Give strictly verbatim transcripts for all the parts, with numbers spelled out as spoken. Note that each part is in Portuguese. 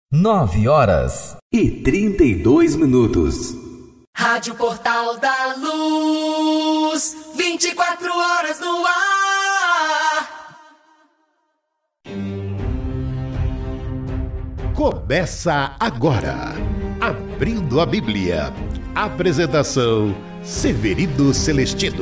Nove horas e trinta e dois minutos. Rádio Portal da Luz, vinte e quatro horas no ar. Começa agora, Abrindo a Bíblia. Apresentação, Severino Celestino.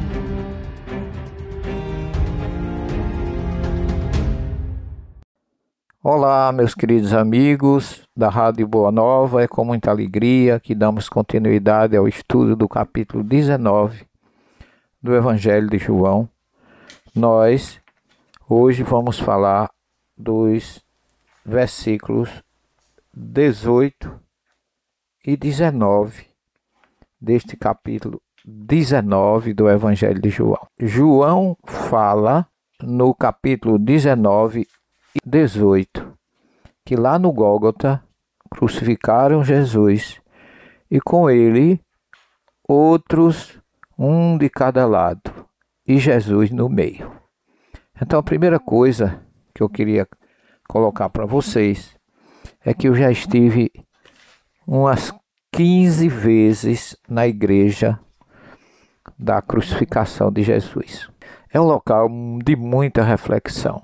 Olá, meus queridos amigos da Rádio Boa Nova. É com muita alegria que damos continuidade ao estudo do capítulo dezenove do Evangelho de João. Nós hoje vamos falar dos versículos dezoito e dezenove deste capítulo dezenove do Evangelho de João. João fala no capítulo dezenove e dezoito que lá no Gólgota crucificaram Jesus e com ele outros, um de cada lado, e Jesus no meio. Então a primeira coisa que eu queria colocar para vocês é que eu já estive umas quinze vezes na igreja da crucificação de Jesus. É um local de muita reflexão.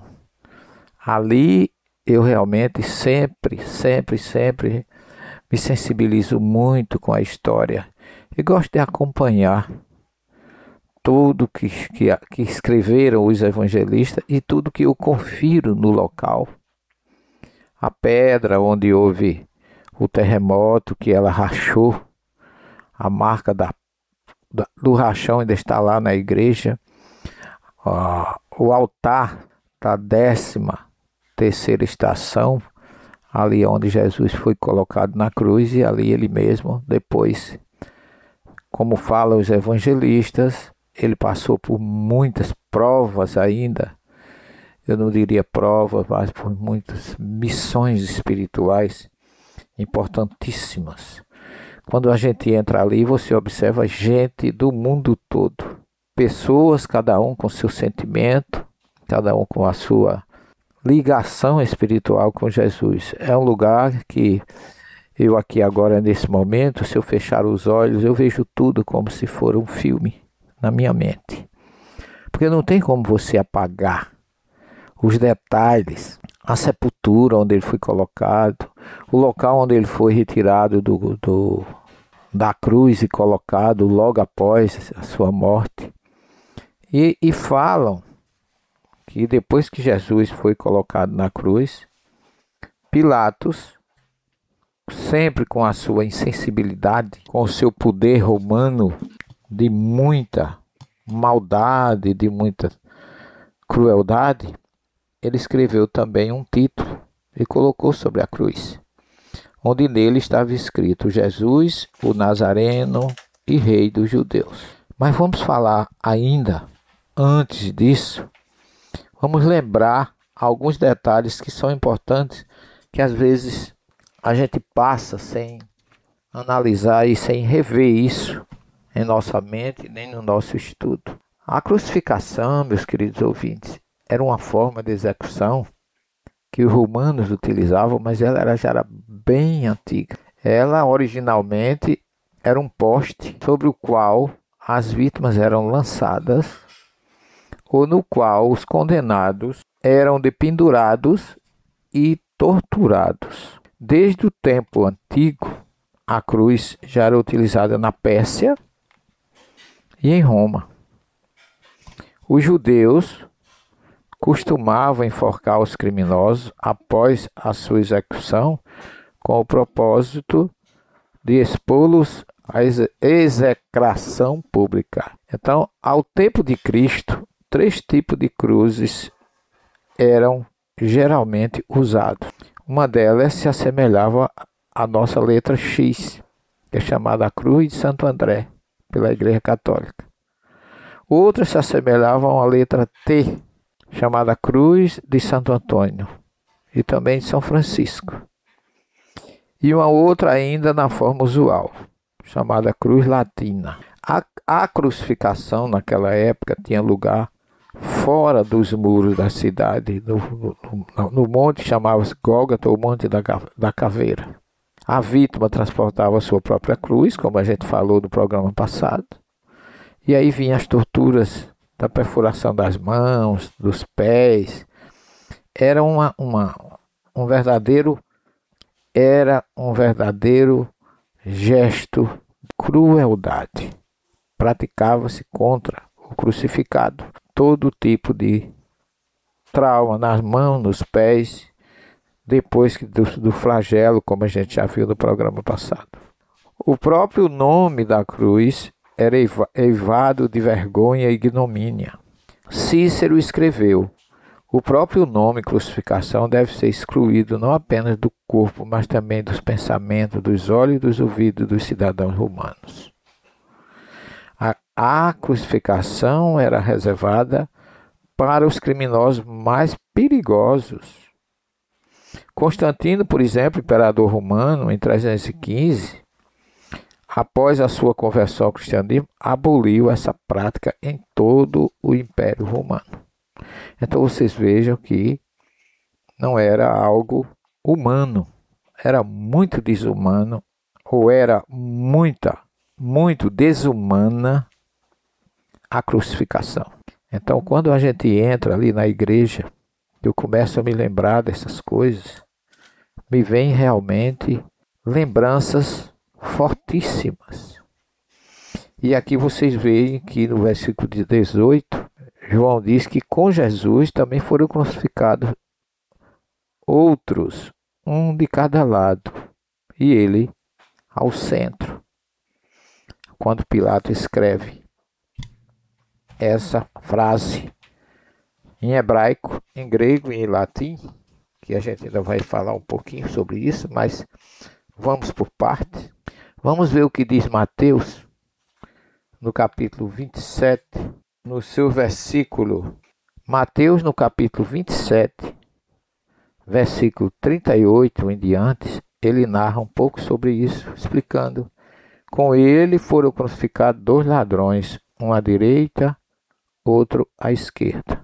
Ali eu realmente sempre, sempre, sempre me sensibilizo muito com a história e gosto de acompanhar tudo que, que, que escreveram os evangelistas e tudo que eu confiro no local. A pedra onde houve o terremoto, que ela rachou, a marca da, da, do rachão ainda está lá na igreja. Ah, o altar da décima terceira estação, ali onde Jesus foi colocado na cruz, e ali ele mesmo, depois, como falam os evangelistas, ele passou por muitas provas ainda, eu não diria provas, mas por muitas missões espirituais importantíssimas. Quando a gente entra ali, você observa gente do mundo todo, pessoas, cada um com seu sentimento, cada um com a sua ligação espiritual com Jesus. É um lugar que eu aqui agora nesse momento, se eu fechar os olhos, eu vejo tudo como se for um filme na minha mente. Porque não tem como você apagar os detalhes, a sepultura onde ele foi colocado, o local onde ele foi retirado do, do, da cruz e colocado logo após a sua morte. E, e falam que depois que Jesus foi colocado na cruz, Pilatos, sempre com a sua insensibilidade, com o seu poder romano de muita maldade, de muita crueldade, ele escreveu também um título e colocou sobre a cruz, onde nele estava escrito: Jesus, o Nazareno e Rei dos Judeus. Mas vamos falar ainda, antes disso, vamos lembrar alguns detalhes que são importantes, que às vezes a gente passa sem analisar e sem rever isso em nossa mente, nem no nosso estudo. A crucificação, meus queridos ouvintes, era uma forma de execução que os romanos utilizavam, mas ela era, já era bem antiga. Ela originalmente era um poste sobre o qual as vítimas eram lançadas, ou no qual os condenados eram dependurados e torturados. Desde o tempo antigo, a cruz já era utilizada na Pérsia e em Roma. Os judeus costumavam enforcar os criminosos após a sua execução, com o propósito de expô-los à execração pública. Então, ao tempo de Cristo, três tipos de cruzes eram geralmente usados. Uma delas se assemelhava à nossa letra X, que é chamada a Cruz de Santo André, pela Igreja Católica. Outras se assemelhavam à letra T, chamada Cruz de Santo Antônio, e também de São Francisco. E uma outra ainda na forma usual, chamada Cruz Latina. A, a crucificação naquela época tinha lugar fora dos muros da cidade, no, no, no monte chamava-se Gólgota, o Monte da, da Caveira. A vítima transportava a sua própria cruz, como a gente falou no programa passado, e aí vinham as torturas da perfuração das mãos, dos pés. Era uma, uma, um verdadeiro, era um verdadeiro gesto de crueldade. Praticava-se contra o crucificado todo tipo de trauma nas mãos, nos pés, depois do, do flagelo, como a gente já viu no programa passado. O próprio nome da cruz era eivado de vergonha e ignomínia. Cícero escreveu: o próprio nome crucificação deve ser excluído não apenas do corpo, mas também dos pensamentos, dos olhos e dos ouvidos dos cidadãos romanos. A, a crucificação era reservada para os criminosos mais perigosos. Constantino, por exemplo, imperador romano, em trezentos e quinze, após a sua conversão ao cristianismo, aboliu essa prática em todo o Império Romano. Então vocês vejam que não era algo humano, era muito desumano, ou era muita, muito desumana a crucificação. Então quando a gente entra ali na igreja, eu começo a me lembrar dessas coisas, me vem realmente lembranças fortíssimas. E aqui vocês veem que no versículo dezoito, João diz que com Jesus também foram crucificados outros, um de cada lado, e ele ao centro. Quando Pilato escreve essa frase em hebraico, em grego e em latim, que a gente ainda vai falar um pouquinho sobre isso, mas vamos por partes. Vamos ver o que diz Mateus, no capítulo vinte e sete, no seu versículo. Mateus, no capítulo vinte e sete, versículo trinta e oito em diante, ele narra um pouco sobre isso, explicando: com ele foram crucificados dois ladrões, um à direita, outro à esquerda.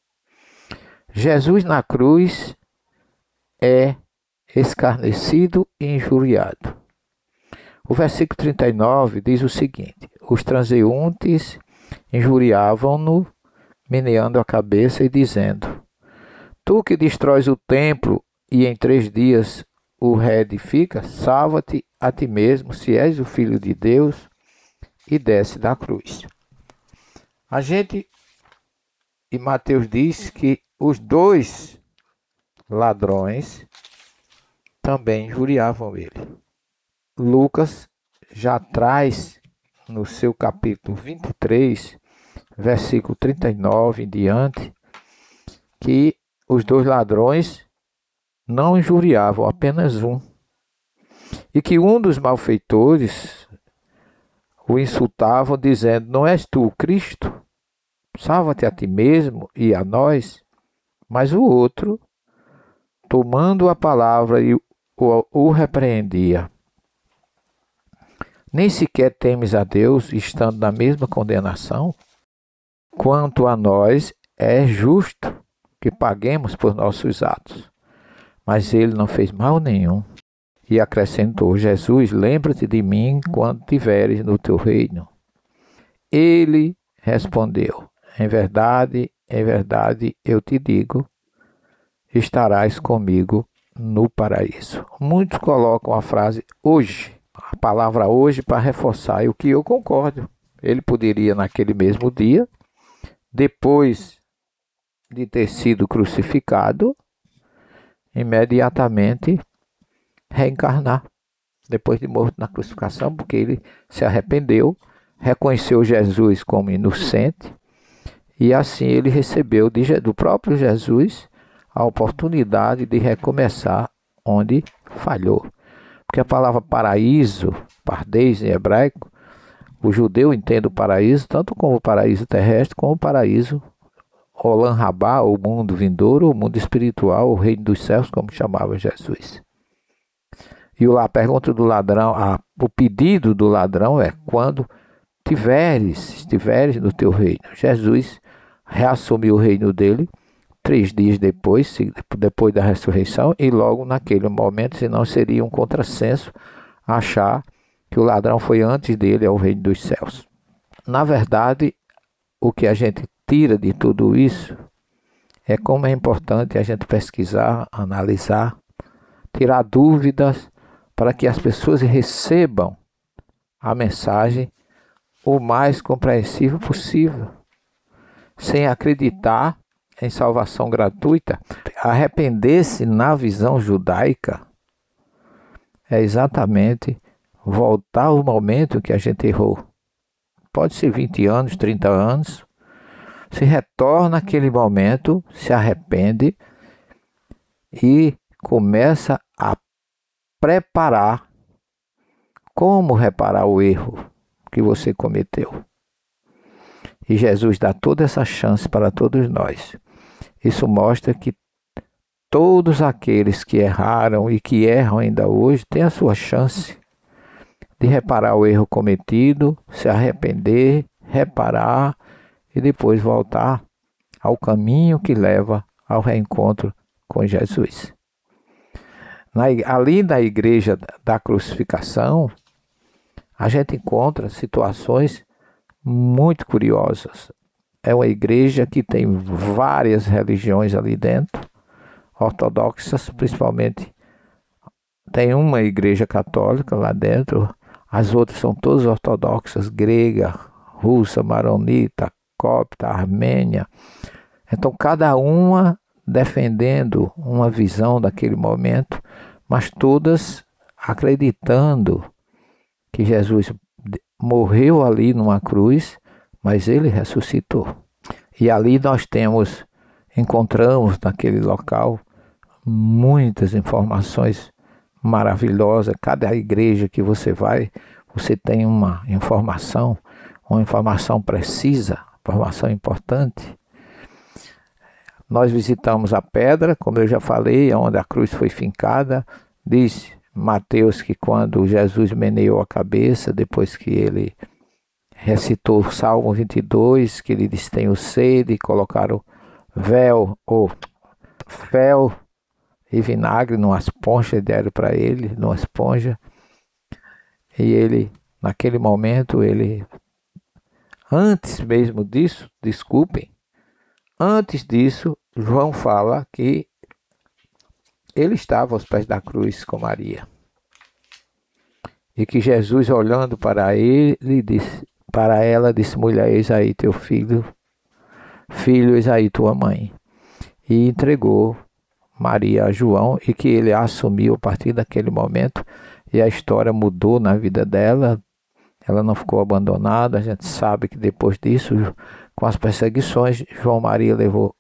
Jesus na cruz é escarnecido e injuriado. O versículo trinta e nove diz o seguinte: os transeuntes injuriavam-no, meneando a cabeça e dizendo: tu que destróis o templo e em três dias o reedifica, salva-te a ti mesmo, se és o Filho de Deus, e desce da cruz. A gente, e Mateus diz que os dois ladrões também injuriavam ele. Lucas já traz no seu capítulo vinte e três, versículo trinta e nove em diante, que os dois ladrões não injuriavam, apenas um. E que um dos malfeitores o insultava dizendo: não és tu o Cristo? Salva-te a ti mesmo e a nós. Mas o outro, tomando a palavra, o, o repreendia: nem sequer temes a Deus, estando na mesma condenação? Quanto a nós, é justo que paguemos por nossos atos. Mas ele não fez mal nenhum. E acrescentou: Jesus, lembra-te de mim quando tiveres no teu reino. Ele respondeu: em verdade, em verdade, eu te digo, estarás comigo no paraíso. Muitos colocam a frase hoje, a palavra hoje, para reforçar, e o que eu concordo. Ele poderia, naquele mesmo dia, depois de ter sido crucificado, imediatamente reencarnar, depois de morto na crucificação, porque ele se arrependeu, reconheceu Jesus como inocente, e assim ele recebeu de, do próprio Jesus a oportunidade de recomeçar onde falhou. Porque a palavra paraíso, pardeis em hebraico, o judeu entende o paraíso tanto como o paraíso terrestre, como o paraíso Olam Rabá, o mundo vindouro, o mundo espiritual, o reino dos céus, como chamava Jesus. E a pergunta do ladrão, a, o pedido do ladrão é: quando tiveres, estiveres no teu reino. Jesus reassumiu o reino dele três dias depois, depois da ressurreição, e logo naquele momento, senão seria um contrassenso achar que o ladrão foi antes dele ao reino dos céus. Na verdade, o que a gente tira de tudo isso é como é importante a gente pesquisar, analisar, tirar dúvidas para que as pessoas recebam a mensagem o mais compreensível possível, sem acreditar em salvação gratuita. Arrepender-se na visão judaica é exatamente voltar ao momento que a gente errou. Pode ser vinte anos, trinta anos. Se retorna àquele momento, se arrepende e começa a preparar como reparar o erro que você cometeu. E Jesus dá toda essa chance para todos nós. Isso mostra que todos aqueles que erraram e que erram ainda hoje têm a sua chance de reparar o erro cometido, se arrepender, reparar e depois voltar ao caminho que leva ao reencontro com Jesus. Na, ali na igreja da crucificação, a gente encontra situações muito curiosas. É uma igreja que tem várias religiões ali dentro, ortodoxas principalmente. Tem uma igreja católica lá dentro, as outras são todas ortodoxas, grega, russa, maronita, copta, armênia. Então cada uma defendendo uma visão daquele momento, mas todas acreditando que Jesus morreu ali numa cruz, mas ele ressuscitou. E ali nós temos, encontramos naquele local muitas informações maravilhosas. Cada igreja que você vai, você tem uma informação, uma informação precisa, informação importante. Nós visitamos a pedra, como eu já falei, onde a cruz foi fincada. Diz Mateus que quando Jesus meneou a cabeça, depois que ele recitou o Salmo vinte e dois, que ele disse: tenho sede, e colocaram véu ou fel e vinagre numa esponja e deram para ele, numa esponja. E ele, naquele momento, ele, antes mesmo disso, desculpem, antes disso, João fala que ele estava aos pés da cruz com Maria. E que Jesus, olhando para ele, disse, para ela, disse: mulher, eis aí teu filho, filho, eis aí tua mãe. E entregou Maria a João, e que ele a assumiu a partir daquele momento, e a história mudou na vida dela. Ela não ficou abandonada. A gente sabe que depois disso, com as perseguições, João Maria levou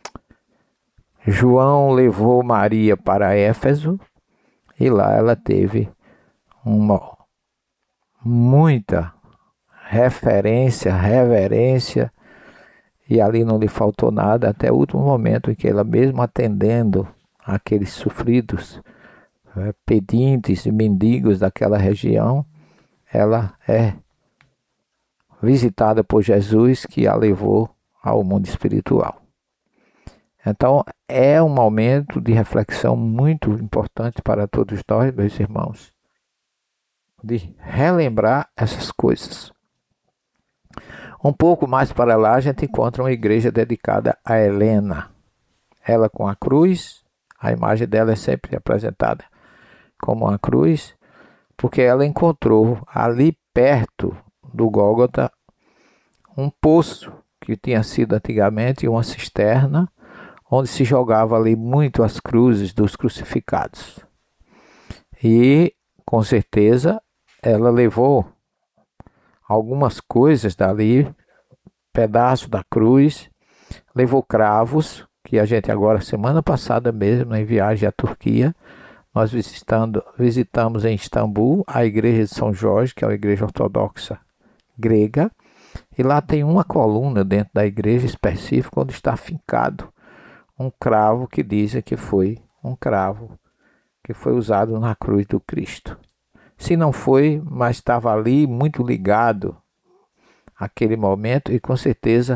João levou Maria para Éfeso, e lá ela teve uma muita referência, reverência, e ali não lhe faltou nada até o último momento em que ela, mesmo atendendo aqueles sofridos, é, pedintes e mendigos daquela região, ela é visitada por Jesus, que a levou ao mundo espiritual. Então é um momento de reflexão muito importante para todos nós, meus irmãos, de relembrar essas coisas. Um pouco mais para lá a gente encontra uma igreja dedicada a Helena. Ela com a cruz, a imagem dela é sempre apresentada como uma cruz, porque ela encontrou ali perto do Gólgota um poço que tinha sido antigamente uma cisterna, onde se jogava ali muito as cruzes dos crucificados. E, com certeza, ela levou algumas coisas dali, pedaço da cruz, levou cravos, que a gente agora, semana passada mesmo, em viagem à Turquia, nós visitando, visitamos em Istambul a igreja de São Jorge, que é uma igreja ortodoxa grega, e lá tem uma coluna dentro da igreja específica onde está fincado um cravo que dizem que foi um cravo que foi usado na cruz do Cristo. Se não foi, mas estava ali muito ligado àquele momento, e com certeza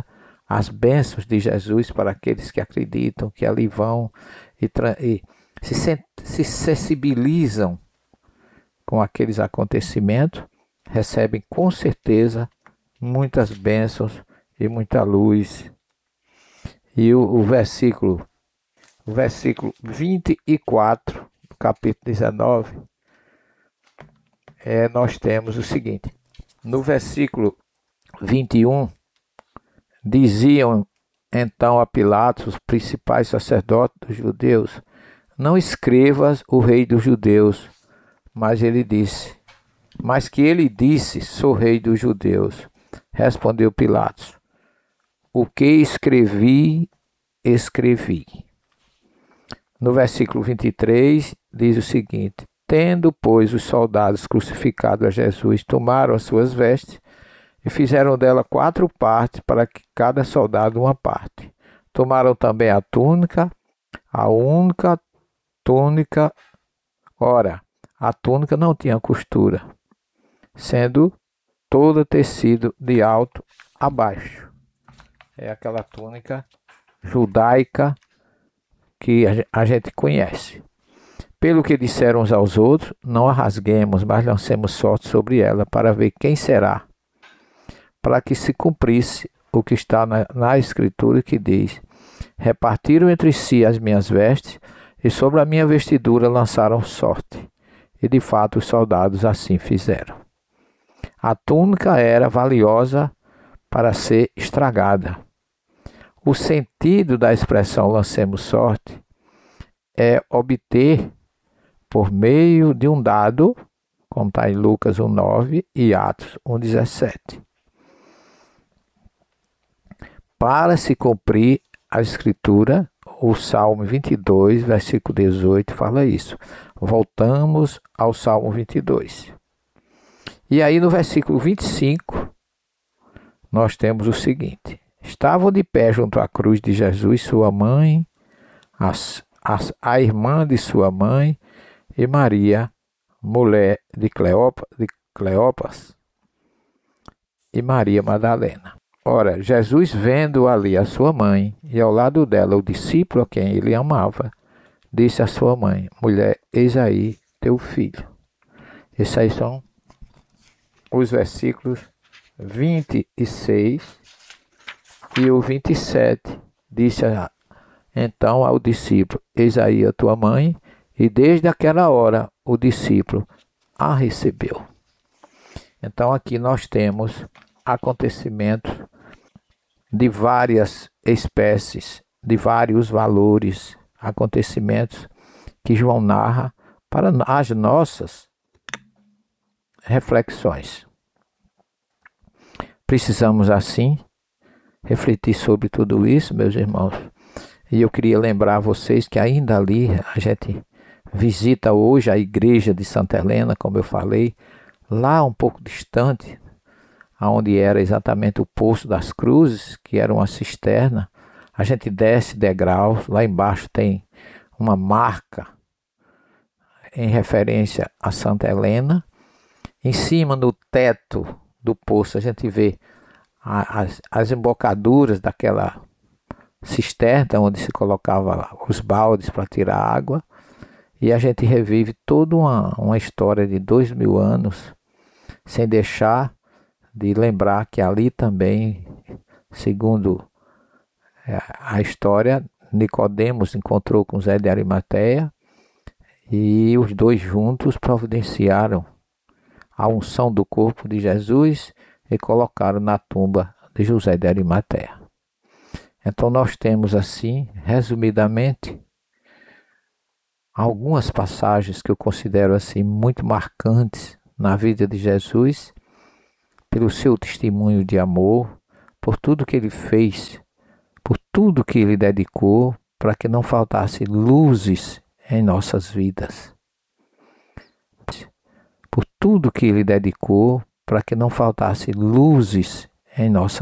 as bênçãos de Jesus para aqueles que acreditam, que ali vão e, e se, se sensibilizam com aqueles acontecimentos, recebem com certeza muitas bênçãos e muita luz. E o, o versículo, o versículo vinte e quatro, do capítulo dezenove, é, nós temos o seguinte: no versículo vinte e um, diziam então a Pilatos, os principais sacerdotes dos judeus: não escrevas o rei dos judeus. Mas ele disse, mas que ele disse, sou rei dos judeus. Respondeu Pilatos: o que escrevi, escrevi. No versículo vinte e três, diz o seguinte: tendo, pois, os soldados crucificado a Jesus, tomaram as suas vestes e fizeram dela quatro partes, para que cada soldado uma parte. Tomaram também a túnica, a única túnica. Ora, a túnica não tinha costura, sendo toda tecido de alto a baixo. É aquela túnica judaica que a gente conhece. Pelo que disseram uns aos outros, não a rasguemos, mas lancemos sorte sobre ela, para ver quem será, para que se cumprisse o que está na, na Escritura, que diz: repartiram entre si as minhas vestes, e sobre a minha vestidura lançaram sorte. E de fato os soldados assim fizeram. A túnica era valiosa para ser estragada. O sentido da expressão lancemos sorte é obter por meio de um dado, como está em Lucas um nove e Atos um dezessete. Para se cumprir a Escritura, o Salmo vinte e dois, versículo dezoito, fala isso. Voltamos ao Salmo vinte e dois. E aí no versículo vinte e cinco, nós temos o seguinte: estavam de pé junto à cruz de Jesus sua mãe, as, as, a irmã de sua mãe e Maria, mulher de, Cleopa, de Cleopas, e Maria Madalena. Ora, Jesus, vendo ali a sua mãe e ao lado dela o discípulo a quem ele amava, disse à sua mãe: mulher, eis aí teu filho. Esses aí são os versículos vinte e seis e o vinte e sete. Disse a, então ao discípulo: eis aí a tua mãe. E desde aquela hora o discípulo a recebeu. Então aqui nós temos acontecimentos de várias espécies, de vários valores, acontecimentos que João narra para as nossas reflexões. Precisamos, assim, refletir sobre tudo isso, meus irmãos. E eu queria lembrar a vocês que ainda ali a gente visita hoje a igreja de Santa Helena, como eu falei, lá um pouco distante, onde era exatamente o Poço das Cruzes, que era uma cisterna. A gente desce degraus, lá embaixo tem uma marca em referência a Santa Helena. Em cima, no teto do poço, a gente vê a, as, as embocaduras daquela cisterna onde se colocava os baldes para tirar água. E a gente revive toda uma, uma história de dois mil anos, sem deixar de lembrar que ali também, segundo a história, Nicodemos encontrou com Zé de Arimateia e os dois juntos providenciaram a unção do corpo de Jesus e colocaram na tumba de José de Arimateia. Então nós temos assim, resumidamente, algumas passagens que eu considero assim muito marcantes na vida de Jesus, pelo seu testemunho de amor, por tudo que ele fez, por tudo que ele dedicou, para que não faltasse luzes em nossas vidas. Por tudo que ele dedicou, para que não faltasse luzes em nossas